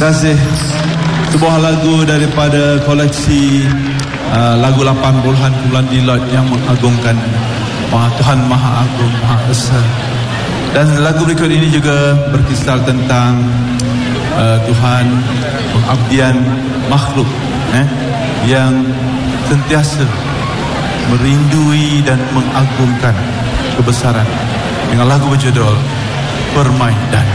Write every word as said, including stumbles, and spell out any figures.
kasih. Sebuah lagu daripada koleksi uh, lagu lapan puluhan Kumpulan Deloitte yang mengagungkan Maha Tuhan Maha Agung Maha Esa. Dan lagu berikut ini juga berkisar tentang uh, Tuhan, pengabdian makhluk eh, yang sentiasa merindui dan mengagungkan kebesaran, dengan lagu berjudul Permainan.